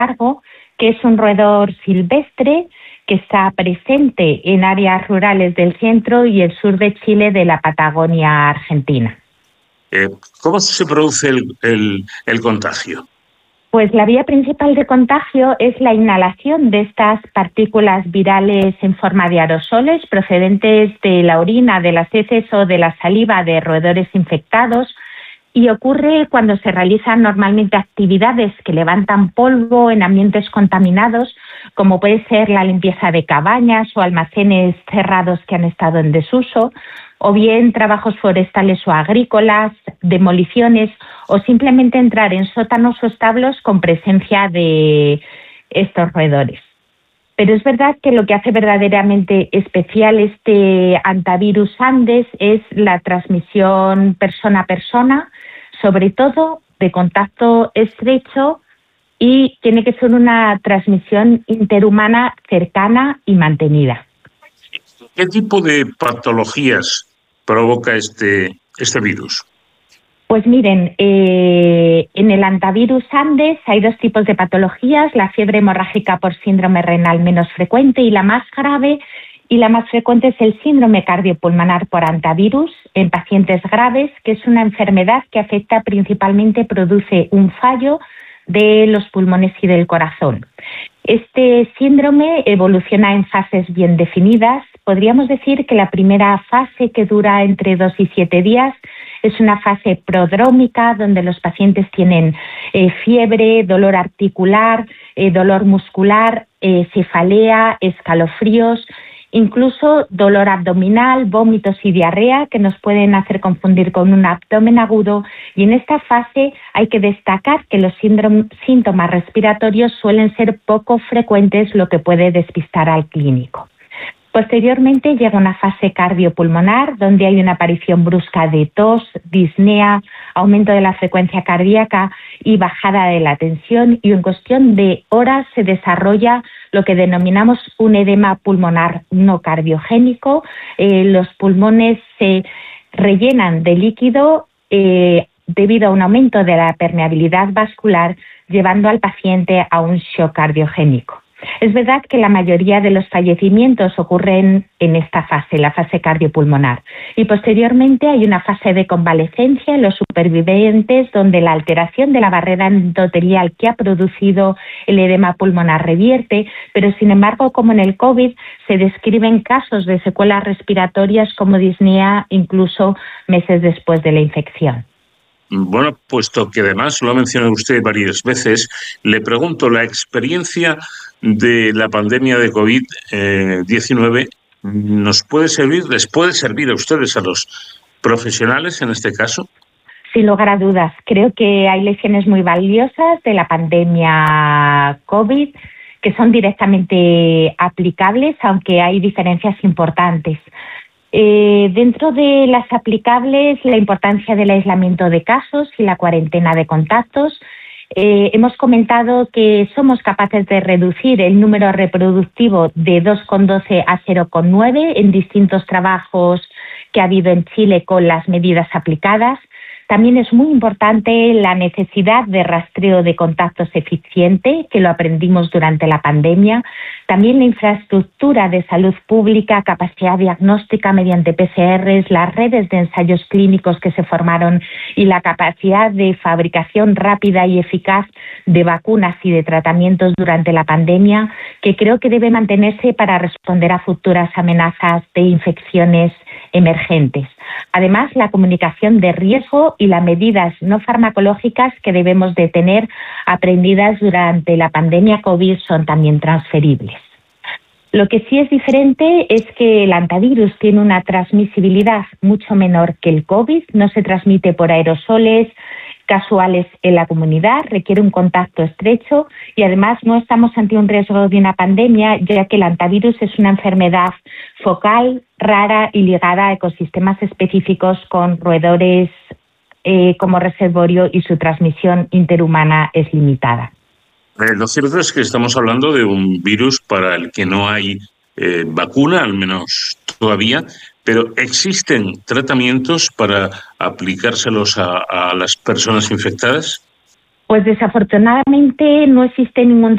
largo, que es un roedor silvestre que está presente en áreas rurales del centro y el sur de Chile de la Patagonia Argentina. ¿Cómo se produce el contagio? Pues la vía principal de contagio es la inhalación de estas partículas virales en forma de aerosoles procedentes de la orina, de las heces o de la saliva de roedores infectados, y ocurre cuando se realizan normalmente actividades que levantan polvo en ambientes contaminados, como puede ser la limpieza de cabañas o almacenes cerrados que han estado en desuso, o bien trabajos forestales o agrícolas, demoliciones, o simplemente entrar en sótanos o establos con presencia de estos roedores. Pero es verdad que lo que hace verdaderamente especial este hantavirus Andes es la transmisión persona a persona, sobre todo de contacto estrecho, y tiene que ser una transmisión interhumana cercana y mantenida. ¿Qué tipo de patologías provoca este virus? Pues miren, en el hantavirus Andes hay dos tipos de patologías: la fiebre hemorrágica por síndrome renal menos frecuente y la más grave, y la más frecuente es el síndrome cardiopulmonar por hantavirus en pacientes graves, que es una enfermedad que afecta principalmente, produce un fallo de los pulmones y del corazón. Este síndrome evoluciona en fases bien definidas. Podríamos decir que la primera fase, que dura entre 2 y 7 días, es una fase prodrómica, donde los pacientes tienen fiebre, dolor articular, dolor muscular, cefalea, escalofríos, incluso dolor abdominal, vómitos y diarrea, que nos pueden hacer confundir con un abdomen agudo. Y en esta fase hay que destacar que los síntomas respiratorios suelen ser poco frecuentes, lo que puede despistar al clínico. Posteriormente llega una fase cardiopulmonar, donde hay una aparición brusca de tos, disnea, aumento de la frecuencia cardíaca y bajada de la tensión, y en cuestión de horas se desarrolla lo que denominamos un edema pulmonar no cardiogénico. Los pulmones se rellenan de líquido debido a un aumento de la permeabilidad vascular, llevando al paciente a un shock cardiogénico. Es verdad que la mayoría de los fallecimientos ocurren en esta fase, la fase cardiopulmonar, y posteriormente hay una fase de convalecencia en los supervivientes, donde la alteración de la barrera endotelial que ha producido el edema pulmonar revierte, pero sin embargo, como en el COVID, se describen casos de secuelas respiratorias como disnea incluso meses después de la infección. Bueno, puesto que además lo ha mencionado usted varias veces, le pregunto, ¿la experiencia de la pandemia de COVID-19 nos puede servir, les puede servir a ustedes, a los profesionales en este caso? Sin lugar a dudas, creo que hay lecciones muy valiosas de la pandemia COVID que son directamente aplicables, aunque hay diferencias importantes. Dentro de las aplicables, la importancia del aislamiento de casos y la cuarentena de contactos. Hemos comentado que somos capaces de reducir el número reproductivo de 2,12 a 0,9 en distintos trabajos que ha habido en Chile con las medidas aplicadas. También es muy importante la necesidad de rastreo de contactos eficiente, que lo aprendimos durante la pandemia. También la infraestructura de salud pública, capacidad diagnóstica mediante PCRs, las redes de ensayos clínicos que se formaron y la capacidad de fabricación rápida y eficaz de vacunas y de tratamientos durante la pandemia, que creo que debe mantenerse para responder a futuras amenazas de infecciones emergentes. Además, la comunicación de riesgo y las medidas no farmacológicas que debemos de tener aprendidas durante la pandemia COVID son también transferibles. Lo que sí es diferente es que el hantavirus tiene una transmisibilidad mucho menor que el COVID, no se transmite por aerosoles casuales en la comunidad, requiere un contacto estrecho y además no estamos ante un riesgo de una pandemia, ya que el hantavirus es una enfermedad focal, rara y ligada a ecosistemas específicos con roedores como reservorio, y su transmisión interhumana es limitada. Lo cierto es que estamos hablando de un virus para el que no hay vacuna, al menos todavía, pero ¿existen tratamientos para aplicárselos a las personas infectadas? Pues desafortunadamente no existe ningún